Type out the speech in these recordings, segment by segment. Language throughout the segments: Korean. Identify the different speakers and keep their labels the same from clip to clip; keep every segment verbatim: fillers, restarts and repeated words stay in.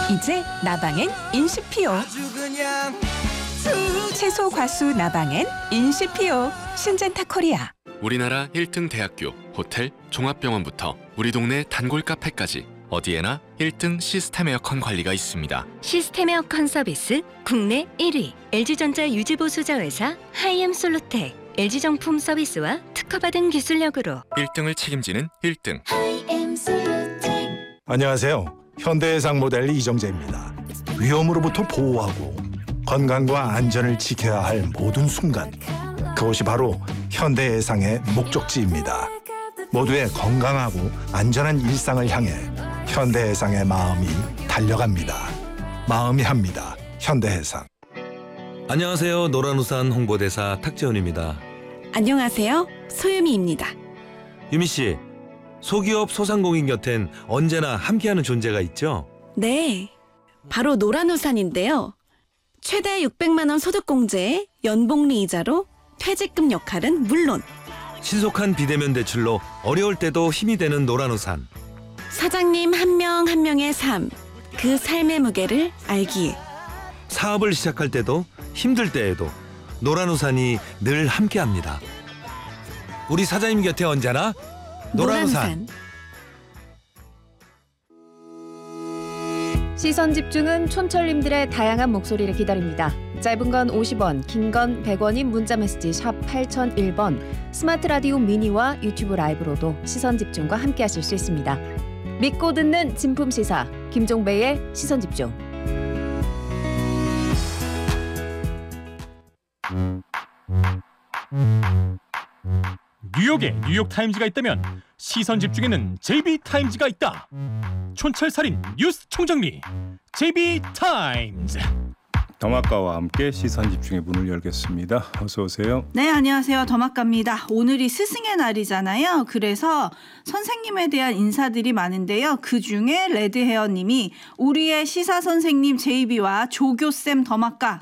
Speaker 1: 이제 나방엔 인시피오. 채소 과수 나방엔 인시피오. 신젠타 코리아.
Speaker 2: 우리나라 일 등 대학교, 호텔, 종합병원부터 우리 동네 단골 카페까지 어디에나 일 등 시스템 에어컨 관리가 있습니다.
Speaker 3: 시스템 에어컨 서비스 국내 일 위 엘지전자 유지보수자회사 하이엠솔루텍. 엘지정품 서비스와 특허받은 기술력으로
Speaker 2: 일 등을 책임지는 일 등.
Speaker 3: 하이엠솔루텍.
Speaker 4: 안녕하세요. 현대해상 모델 이정재입니다. 위험으로부터 보호하고 건강과 안전을 지켜야 할 모든 순간, 그것이 바로 현대해상의 목적지입니다. 모두의 건강하고 안전한 일상을 향해 현대해상의 마음이 달려갑니다. 마음이 합니다. 현대해상.
Speaker 5: 안녕하세요. 노란우산 홍보대사 탁재훈입니다.
Speaker 6: 안녕하세요. 소유미입니다.
Speaker 5: 유미 씨, 소기업 소상공인 곁엔 언제나 함께하는 존재가 있죠?
Speaker 6: 네, 바로 노란우산인데요. 최대 육백만 원 소득공제에 연복리 이자로 퇴직금 역할은 물론
Speaker 5: 신속한 비대면 대출로 어려울 때도 힘이 되는 노란우산.
Speaker 6: 사장님 한 명 한 명의 삶, 그 삶의 무게를 알기에
Speaker 5: 사업을 시작할 때도 힘들 때에도 노란우산이 늘 함께합니다. 우리 사장님 곁에 언제나 노란우산.
Speaker 7: 시선 집중은 촌철님들의 다양한 목소리를 기다립니다. 짧은 건 오십 원, 긴 건 백 원인 문자 메시지 샵 팔공공일 번, 스마트 라디오 미니와 유튜브 라이브로도 시선 집중과 함께 하실 수 있습니다. 믿고 듣는 진품 시사, 김종배의 시선 집중.
Speaker 8: 뉴욕에 뉴욕타임즈가 있다면 시선 집중에는 제이비타임즈가 있다. 촌철살인 뉴스 총정리 제이비타임즈.
Speaker 9: 더마카와 함께 시선 집중의 문을 열겠습니다. 어서 오세요.
Speaker 10: 네, 안녕하세요. 더마카입니다. 오늘이 스승의 날이잖아요. 그래서 선생님에 대한 인사들이 많은데요. 그중에 레드헤어님이 우리의 시사 선생님 제이비와 조교쌤 더마카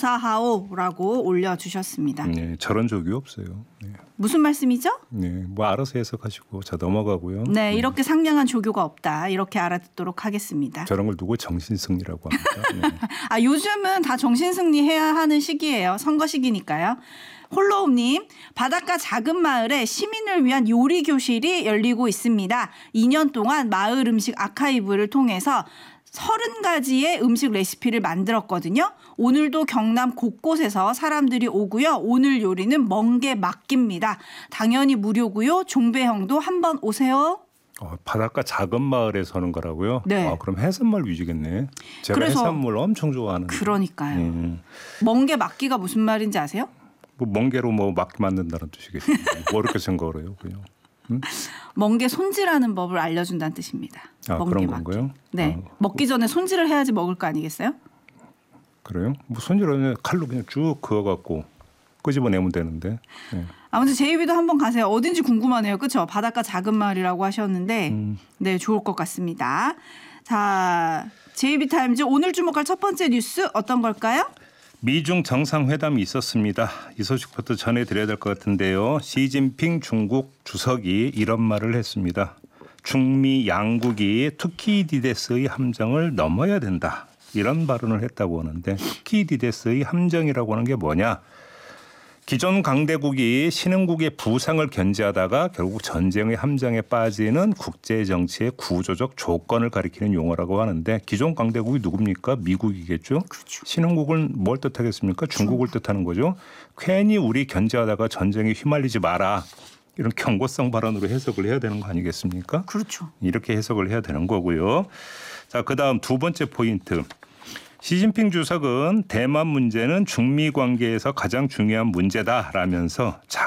Speaker 10: 감사하오라고 올려주셨습니다.
Speaker 9: 네, 저런 조교 없어요. 네.
Speaker 10: 무슨 말씀이죠?
Speaker 9: 네, 뭐 알아서 해석하시고 자 넘어가고요.
Speaker 10: 네, 이렇게 상냥한 조교가 없다. 이렇게 알아듣도록 하겠습니다.
Speaker 9: 저런 걸 누구 정신승리라고 합니다. 네.
Speaker 10: 아, 요즘은 다 정신승리 해야 하는 시기예요. 선거 시기니까요. 홀로움님, 바닷가 작은 마을에 시민을 위한 요리 교실이 열리고 있습니다. 이 년 동안 마을 음식 아카이브를 통해서 서른 가지의 음식 레시피를 만들었거든요. 오늘도 경남 곳곳에서 사람들이 오고요. 오늘 요리는 멍게 막기입니다. 당연히 무료고요. 종배 형도 한번 오세요.
Speaker 9: 어, 바닷가 작은 마을에 서는 거라고요?
Speaker 10: 네.
Speaker 9: 아, 그럼 해산물 위주겠네. 제가
Speaker 10: 그래서,
Speaker 9: 해산물 엄청 좋아하는데.
Speaker 10: 그러니까요.
Speaker 9: 음.
Speaker 10: 멍게 막기가 무슨 말인지 아세요?
Speaker 9: 뭐 멍게로 뭐 막기 만든다는 뜻이겠습니다. 뭐 이렇게 생각을 해요, 그냥. 음?
Speaker 10: 멍게 손질하는 법을 알려준다는 뜻입니다.
Speaker 9: 아,
Speaker 10: 멍게
Speaker 9: 그런
Speaker 10: 막기.
Speaker 9: 건가요?
Speaker 10: 네,
Speaker 9: 아,
Speaker 10: 먹기 전에 손질을 해야지 먹을 거 아니겠어요?
Speaker 9: 그래요? 뭐 손질하면 칼로 그냥 쭉 그어갖고 끄집어내면 되는데. 네.
Speaker 10: 아무튼 제이비도 한번 가세요. 어딘지 궁금하네요. 그렇죠? 바닷가 작은 마을이라고 하셨는데
Speaker 9: 음.
Speaker 10: 네, 좋을 것 같습니다. 자, 제이비타임즈 오늘 주목할 첫 번째 뉴스 어떤 걸까요?
Speaker 9: 미중 정상회담이 있었습니다. 이 소식부터 전해드려야 될 것 같은데요. 시진핑 중국 주석이 이런 말을 했습니다. 중미 양국이 투키디데스의 함정을 넘어야 된다. 이런 발언을 했다고 하는데 투키디데스의 함정이라고 하는 게 뭐냐. 기존 강대국이 신흥국의 부상을 견제하다가 결국 전쟁의 함정에 빠지는 국제정치의 구조적 조건을 가리키는 용어라고 하는데 기존 강대국이 누굽니까? 미국이겠죠.
Speaker 10: 그렇죠.
Speaker 9: 신흥국은 뭘 뜻하겠습니까? 중국을 뜻하는 거죠. 괜히 우리 견제하다가 전쟁에 휘말리지 마라. 이런 경고성 발언으로 해석을 해야 되는 거 아니겠습니까?
Speaker 10: 그렇죠.
Speaker 9: 이렇게 해석을 해야 되는 거고요. 자, 그다음 두 번째 포인트. 시진핑 주석은 대만 문제는 중미 관계에서 가장 중요한 문제다라면서